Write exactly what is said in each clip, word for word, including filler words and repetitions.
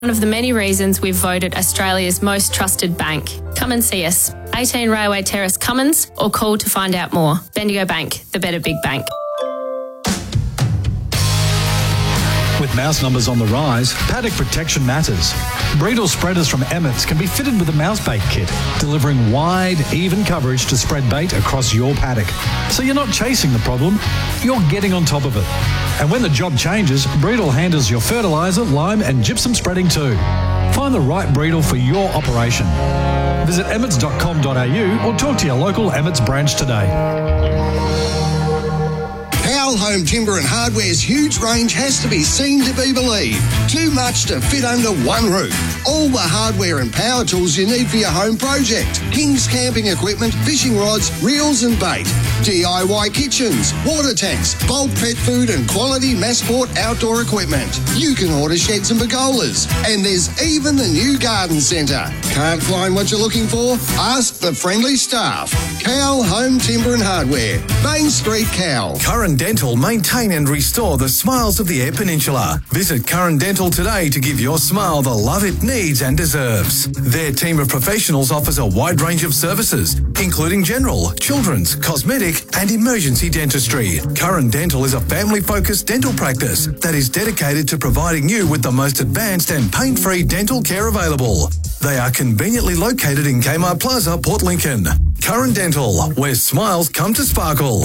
One of the many reasons we've voted Australia's most trusted bank. Come and see us. eighteen Railway Terrace, Cummins, or call to find out more. Bendigo Bank, the better big bank. With mouse numbers on the rise, paddock protection matters. Breedle spreaders from Emmets can be fitted with a mouse bait kit, delivering wide, even coverage to spread bait across your paddock. So you're not chasing the problem, you're getting on top of it. And when the job changes, Breedle handles your fertiliser, lime and gypsum spreading too. Find the right Breedle for your operation. Visit emmets dot com dot a u or talk to your local Emmets branch today. Powell Home Timber and Hardware's huge range has to be seen to be believed. Too much to fit under one roof. All the hardware and power tools you need for your home project. King's camping equipment, fishing rods, reels and bait. D I Y kitchens, water tanks, bulk pet food and quality Massport outdoor equipment. You can order sheds and pergolas. And there's even the new garden centre. Can't find what you're looking for? Ask the friendly staff. Cowell Home Timber and Hardware, Main Street, Cowell. Curran Dental maintain and restore the smiles of the Eyre Peninsula. Visit Curran Dental today to give your smile the love it needs and deserves. Their team of professionals offers a wide range of services, including general, children's, cosmetic and emergency dentistry. Curran Dental is a family-focused dental practice that is dedicated to providing you with the most advanced and pain-free dental care available. They are conveniently located in Kmart Plaza, Port Lincoln. Curran Dental, where smiles come to sparkle.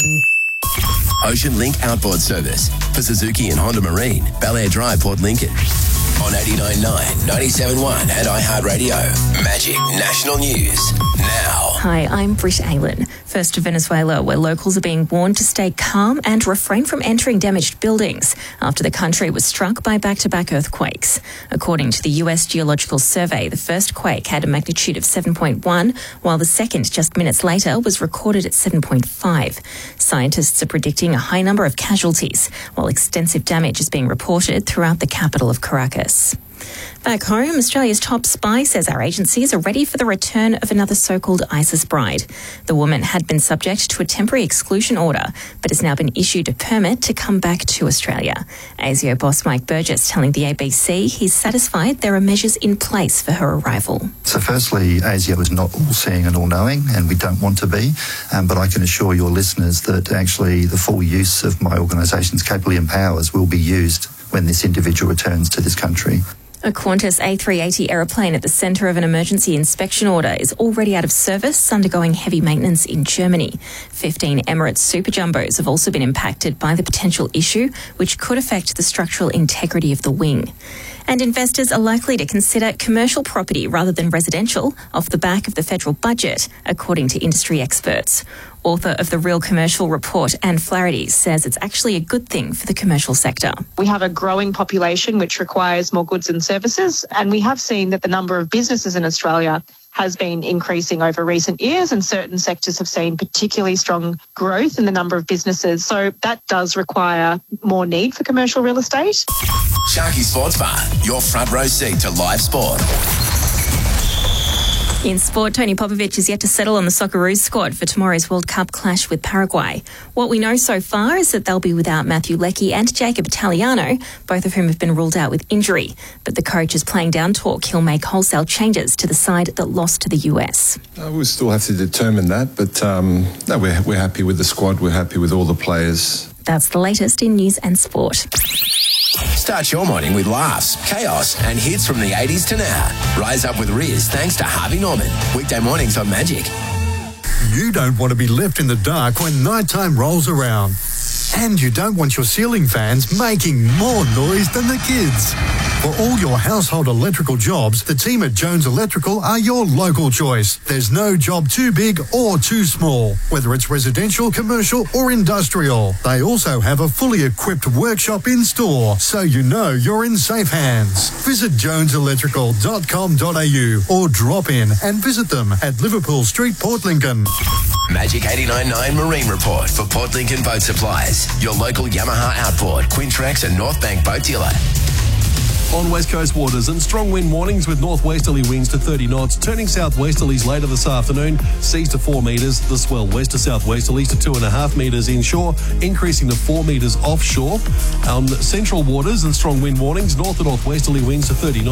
Ocean Link Outboard Service for Suzuki and Honda Marine, Bel-Air Drive, Port Lincoln. On eighty-nine point nine, ninety-seven point one and iHeartRadio. Magic National News now. Hi, I'm Britt Aylen. First to Venezuela, where locals are being warned to stay calm and refrain from entering damaged buildings after the country was struck by back-to-back earthquakes. According to the U S Geological Survey, the first quake had a magnitude of seven point one, while the second, just minutes later, was recorded at seven point five. Scientists are predicting a high number of casualties, while extensive damage is being reported throughout the capital of Caracas. Back home, Australia's top spy says our agencies are ready for the return of another so-called ISIS bride. The woman had been subject to a temporary exclusion order, but has now been issued a permit to come back to Australia. ASIO boss Mike Burgess telling the A B C he's satisfied there are measures in place for her arrival. So firstly, ASIO is not all-seeing and all-knowing, and we don't want to be, um, but I can assure your listeners that actually the full use of my organisation's capability and powers will be used when this individual returns to this country. A Qantas A three eighty aeroplane at the centre of an emergency inspection order is already out of service, undergoing heavy maintenance in Germany. fifteen Emirates Super Jumbos have also been impacted by the potential issue, which could affect the structural integrity of the wing. And investors are likely to consider commercial property rather than residential off the back of the federal budget, according to industry experts. Author of the Real Commercial Report, Anne Flaherty, says it's actually a good thing for the commercial sector. We have a growing population which requires more goods and services, and we have seen that the number of businesses in Australia has been increasing over recent years, and certain sectors have seen particularly strong growth in the number of businesses. So that does require more need for commercial real estate. Sharky Sports Bar, your front row seat to live sport. In sport, Tony Popovic is yet to settle on the Socceroos squad for tomorrow's World Cup clash with Paraguay. What we know so far is that they'll be without Matthew Leckie and Jacob Italiano, both of whom have been ruled out with injury. But the coach is playing down talk he'll make wholesale changes to the side that lost to the U S. Uh, we'll still have to determine that, but um, no, we're, we're happy with the squad. We're happy with all the players. That's the latest in news and sport. Start your morning with laughs, chaos and hits from the eighties to now. Rise up with Riz thanks to Harvey Norman. Weekday mornings on Magic. You don't want to be left in the dark when nighttime rolls around. And you don't want your ceiling fans making more noise than the kids. For all your household electrical jobs, the team at Jones Electrical are your local choice. There's no job too big or too small, whether it's residential, commercial or industrial. They also have a fully equipped workshop in store, so you know you're in safe hands. Visit jones electrical dot com dot a u or drop in and visit them at Liverpool Street, Port Lincoln. Magic eighty-nine point nine Marine Report for Port Lincoln Boat Supplies. Your local Yamaha outboard, Quintrex and North Bank boat dealer. On West Coast waters, and strong wind warnings with northwesterly winds to thirty knots, turning southwesterlies later this afternoon, seas to four metres, the swell west to southwesterlies to two and a half metres inshore, increasing to four metres offshore. On central waters and strong wind warnings, north and northwesterly winds to thirty knots.